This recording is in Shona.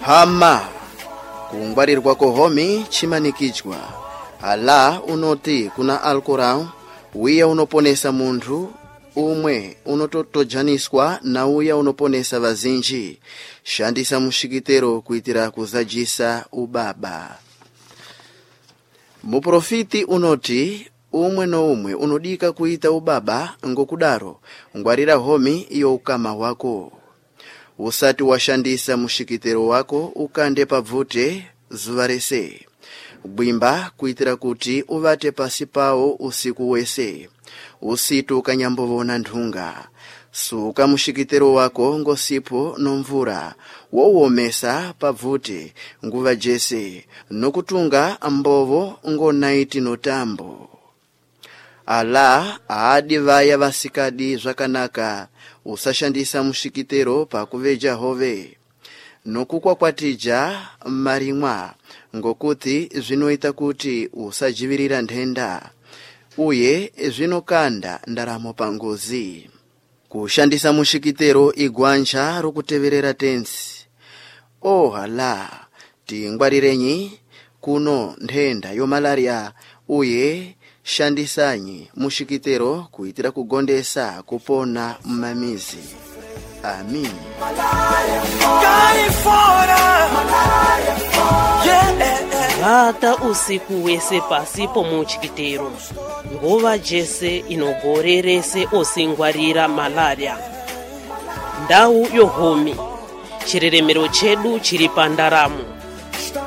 hama kungwarirwa kohomi chimanikichwa ala unoti kuna alcorão uya unoponesa munthu umwe unototojaniswa na uya unoponesa vazinji. Shandisa mushikitero kuitira kuzajisa ubaba. Muprofiti unoti umwe no umwe unodika kuita ubaba ngokudaro ngwarira homi iyo ukama wako. Usati washandisa mushikitero wako ukande pavute zuvarese. Bwimba kuitira kuti uvate pasi pawo usiku wese. Usitu kanyambovona nthunga. Suka mushikitero wako ngosipo nomvura. Wowomesa pavute nguva jese. Nokutunga mbovo ngonaiti notambo. Ala aadi vaya vasikadi zvakanaka. Usashandisa mushikitero pakuveja hove. Nokukwakwatija marimwa ngokuti zvinoita kuti usajivirira ndenda. Uye zvinokanda ndaramo pangozi. Kushandisa mushikitero igwanja rokuteverera tensi. Hala tingwarirenyi kuno ndenda yo malaria. Uye shandisanyi mushikitero kuitira kugondesa kupona mmamizi. Amin. Vata usiku wese pasipo muchikitero. Nguva jese inogorerese osingwarira malaria. Ndau yohomi. Chireremero chedu chiri pandaramo.